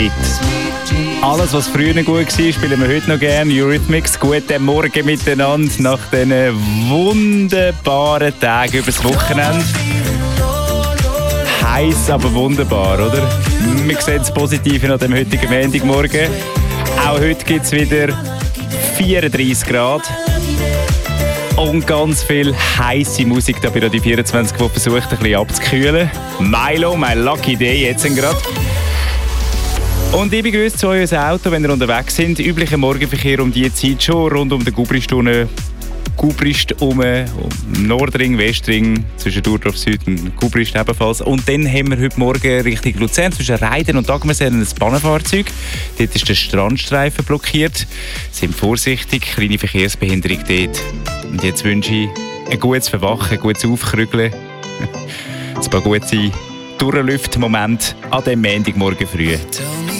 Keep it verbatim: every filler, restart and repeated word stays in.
Alles, was früher gut war, spielen wir heute noch gerne. Eurythmics, guten Morgen miteinander nach diesen wunderbaren Tagen übers Wochenende. Heiß, aber wunderbar, oder? Wir sehen das Positive an dem heutigen Montagmorgen. Auch heute gibt es wieder vierunddreissig Grad. Und ganz viel heisse Musik da bei Radio vierundzwanzig, die versucht, ein bisschen abzukühlen. Milo, my lucky day, jetzt gerade. Und ich begrüße zu euch unser Auto, wenn ihr unterwegs sind. Üblicher Morgenverkehr um diese Zeit schon, rund um den Gubrist-Tunnel. Gubrist um, um Nordring, Westring, zwischen Durdorf Süd und Gubrist ebenfalls. Und dann haben wir heute Morgen Richtung Luzern zwischen Reiden und Dagmerseen ein Bahnenfahrzeug. Dort ist der Strandstreifen blockiert. Sind vorsichtig, kleine Verkehrsbehinderung dort. Und jetzt wünsche ich ein gutes Verwachen, ein gutes Aufkrügeln, ein paar gute Durchlüftmomente an diesem Montagmorgen früh.